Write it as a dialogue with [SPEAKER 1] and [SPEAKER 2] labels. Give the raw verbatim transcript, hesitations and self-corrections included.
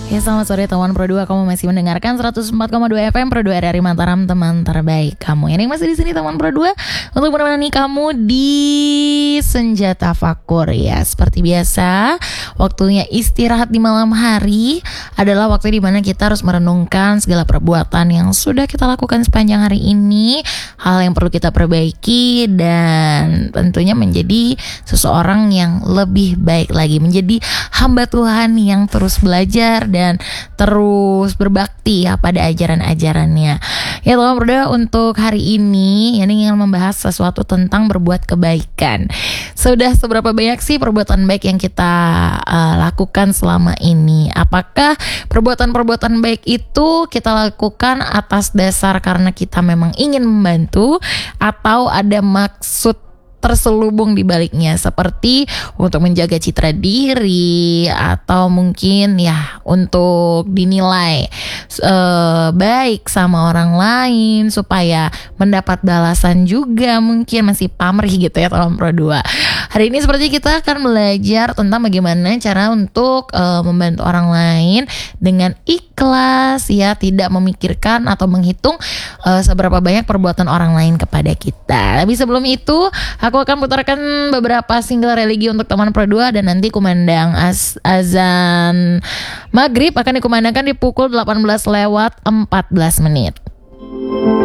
[SPEAKER 1] Ya, selamat sore teman Pro dua. Kamu masih mendengarkan seratus empat koma dua F M Pro dua R R I Mataram, teman terbaik kamu. Ini masih di sini teman Pro dua untuk menemani kamu di Senja Tafakur ya. Seperti biasa, waktunya istirahat di malam hari adalah waktu di mana kita harus merenungkan segala perbuatan yang sudah kita lakukan sepanjang hari ini, hal yang perlu kita perbaiki, dan tentunya menjadi seseorang yang lebih baik lagi, menjadi hamba Tuhan yang terus belajar dan terus berbakti ya pada ajaran-ajarannya. Ya teman berdua, untuk hari ini ini ingin membahas sesuatu tentang berbuat kebaikan. Sudah seberapa banyak sih perbuatan baik yang kita uh, lakukan selama ini? Apakah perbuatan-perbuatan baik itu kita lakukan atas dasar karena kita memang ingin membantu, atau ada maksud terselubung di baliknya, seperti untuk menjaga citra diri, atau mungkin ya untuk dinilai uh, baik sama orang lain supaya mendapat balasan juga, mungkin masih pamrih gitu ya teman Pro dua. Hari ini seperti kita akan belajar tentang bagaimana cara untuk uh, membantu orang lain dengan ikhlas ya, tidak memikirkan atau menghitung uh, seberapa banyak perbuatan orang lain kepada kita. Tapi sebelum itu, aku akan putarkan beberapa single religi untuk teman Pro dua, dan nanti kumandang az- azan maghrib akan dikumandangkan di pukul delapan belas lewat empat belas menit.